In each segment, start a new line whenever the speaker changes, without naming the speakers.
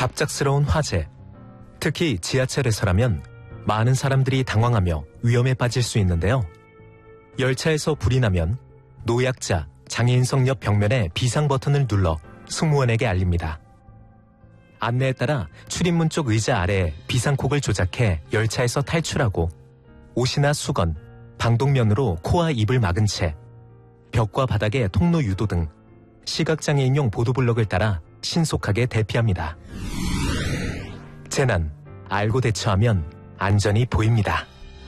갑작스러운 화재. 특히 지하철에서라면 많은 사람들이 당황하며 위험에 빠질 수 있는데요. 열차에서 불이 나면 노약자, 장애인석 옆 벽면에 비상 버튼을 눌러 승무원에게 알립니다. 안내에 따라 출입문 쪽 의자 아래에 비상콕을 조작해 열차에서 탈출하고 옷이나 수건, 방독면으로 코와 입을 막은 채 벽과 바닥에 통로 유도 등 시각장애인용 보도블럭을 따라 신속하게 대피합니다. 재난, 알고 대처하면 안전이 보입니다.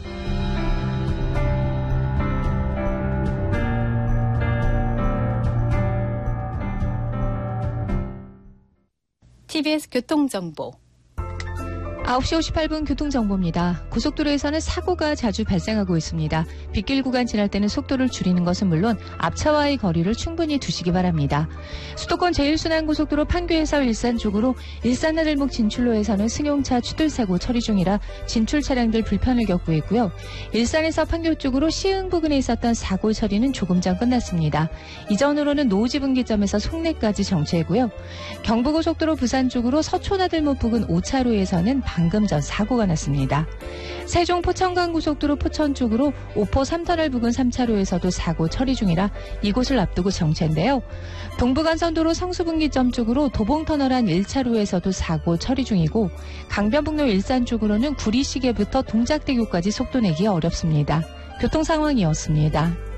TBS 교통정보
9시 58분 교통정보입니다. 고속도로에서는 사고가 자주 발생하고 있습니다. 빗길 구간 지날 때는 속도를 줄이는 것은 물론 앞차와의 거리를 충분히 두시기 바랍니다. 수도권 제1순환고속도로 판교에서 일산 쪽으로 일산 나들목 진출로에서는 승용차 추돌사고 처리 중이라 진출 차량들 불편을 겪고 있고요. 일산에서 판교 쪽으로 시흥 부근에 있었던 사고 처리는 조금 전 끝났습니다. 이전으로는 노지분기점에서 송내까지 정체고요. 경부고속도로 부산 쪽으로 서초나들목 부근 5차로에서는 방금 전 사고가 났습니다. 세종 포천간고속도로 포천 쪽으로 오포 3터널 부근 3차로에서도 사고 처리 중이라 이곳을 앞두고 정체인데요. 동부간선도로 성수분기점 쪽으로 도봉터널 안 1차로에서도 사고 처리 중이고 강변북로 일산 쪽으로는 구리시계부터 동작대교까지 속도 내기 어렵습니다. 교통 상황이었습니다.